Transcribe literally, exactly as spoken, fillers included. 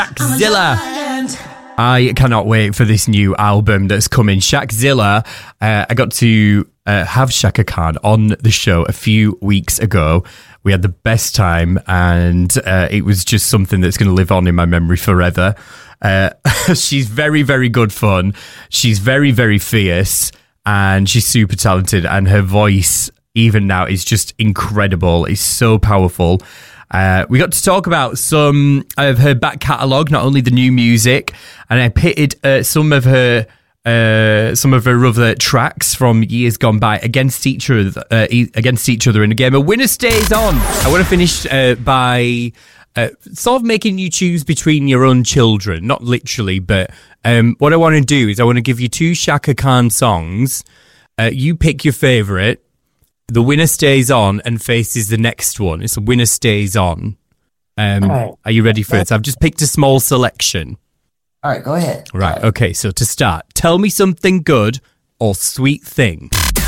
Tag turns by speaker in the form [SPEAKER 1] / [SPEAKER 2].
[SPEAKER 1] Shaqzilla. I cannot wait for this new album that's coming. Shaqzilla. Uh, I got to uh, have Shaka Khan on the show a few weeks ago. We had the best time, and uh, it was just something that's going to live on in my memory forever. Uh, she's very, very good fun. She's very, very fierce, and she's super talented, and her voice, even now, is just incredible. It's so powerful. Uh, we got to talk about some of her back catalogue, not only the new music, and I pitted uh, some of her uh, some of her other tracks from years gone by against each other, uh, e- against each other in a game. A winner stays on. I want to finish uh, by uh, sort of making you choose between your own children, not literally, but um, what I want to do is I want to give you two Shaka Khan songs. Uh, you pick your favourite. The winner stays on and faces the next one. It's a winner stays on. Um, right. Are you ready for it? So I've just picked a small selection.
[SPEAKER 2] All right, go ahead.
[SPEAKER 1] Right, okay, so to start, tell me something good or sweet thing.